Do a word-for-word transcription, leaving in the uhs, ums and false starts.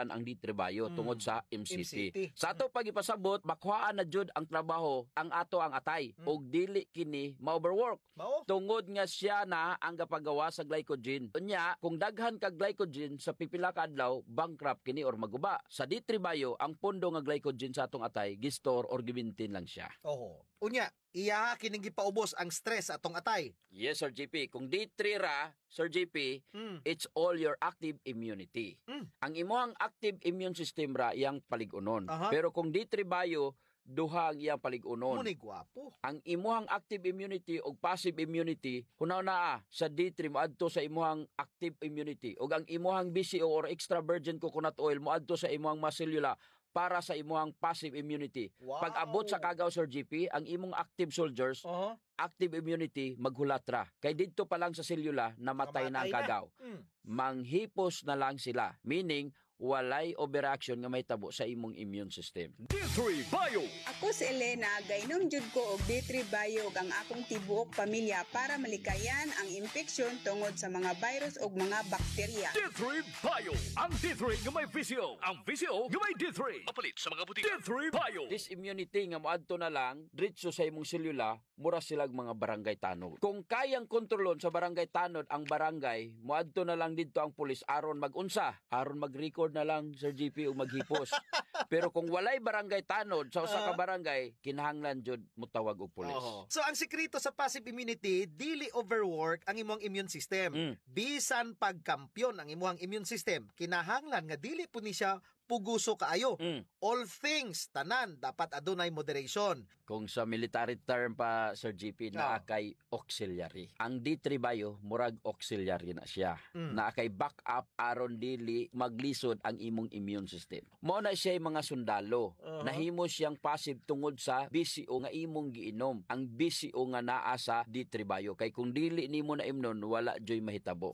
pagkuhaan ang D three Bayo Mm. tungod sa M C T. M C T. Sa ato pagipasabot, makuhaan na jud ang trabaho ang ato ang atay Mm. ug dili kini ma-overwork. Mao. Tungod nga siya na ang gapagawa sa glycogen. Unya, kung daghan ka glycogen sa pipila ka adlaw, bankrupt kini or maguba. Sa D three Bayo, ang pondo nga glycogen sa atong atay gistor or gimintin lang siya. Oho. Unya, iya kining gipaubos ang stress atong atay. Yes, Sir J P. Kung D three ra, Sir J P, Mm. it's all your active immunity. Mm. Ang imuhang active immune system ra iyang paligunon. Aha. Pero kung D three Bayo, duha ang iyang paligunon. Muni gwapo. Ang imuhang active immunity o passive immunity, hunaw na sa D three moadto sa imuhang active immunity. O ang imuhang B C O or extra virgin coconut oil moadto sa imuhang macellula para sa imuhang passive immunity. Wow. Pag abot sa kagaw, Sir G P, ang imong active soldiers, Oho. active immunity, maghulat ra. Kay dito pa lang sa selula, namatay na ang Mamatay kagaw. Mm. Manghipos na lang sila. Meaning, walay overreaction nga may tabo sa imong immune system. D three Bio. Ako si Elena, gainom jud ko og D three Bio ug ang akong tibuok pamilya para malikayan ang infeksyon tungod sa mga virus ug mga bakterya. D three Bio. Ang D three nga may V C O. Ang V C O nga may D three. Mapalit sa mga butika. D three Bio. This immunity nga moadto na lang diretso sa imong selula, mura silag mga barangay tanod. Kung kayang kontrolon sa barangay tanod ang barangay, moadto na lang didto ang pulis aron magunsa, aron mag-record na lang Sir G P o maghipos. Pero kung walay barangay tanod sa usa ka barangay, kinahanglan jud mutawag og pulis. Oho. So ang sekreto sa passive immunity, dili overwork ang imong immune system. Mm. Bisan pagkampyon ang imong immune system, kinahanglan nga dili po ni siya puguso kaayo. Mm. All things tanan dapat adunay moderation. Kung sa military term pa Sir G P, naa kay auxiliary. Ang D three Bayo murag auxiliary na siya. Mm. Naa kay backup aron dili maglisod ang imong immune system. Mao na siya mga sundalo. Uh-huh. Nahimo siyang passive tungod sa B C O nga imong giinom. Ang B C O nga naa sa D three Bayo kay kung dili nimo na imnon wala joy mahitabo.